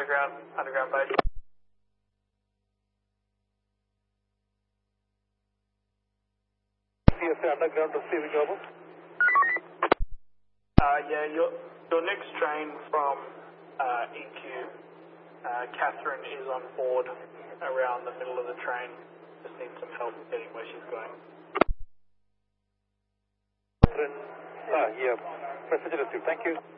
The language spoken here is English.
underground base. CSA underground receiving over. Yeah, your next train from EQ, Catherine is on board around the middle of the train. Just needs some help getting where she's going. Yeah, message received. Thank you.